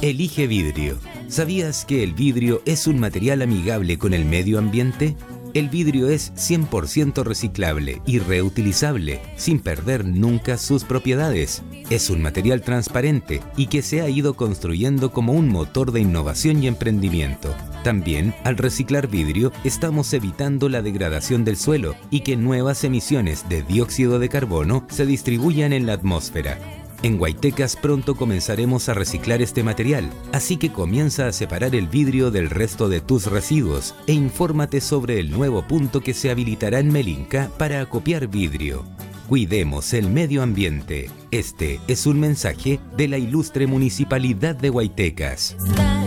Elige vidrio. ¿Sabías que el vidrio es un material amigable con el medio ambiente? El vidrio es 100% reciclable y reutilizable, sin perder nunca sus propiedades. Es un material transparente y que se ha ido construyendo como un motor de innovación y emprendimiento. También, al reciclar vidrio, estamos evitando la degradación del suelo y que nuevas emisiones de dióxido de carbono se distribuyan en la atmósfera. En Guaytecas pronto comenzaremos a reciclar este material, así que comienza a separar el vidrio del resto de tus residuos e infórmate sobre el nuevo punto que se habilitará en Melinca para acopiar vidrio. Cuidemos el medio ambiente. Este es un mensaje de la ilustre Municipalidad de Guaytecas.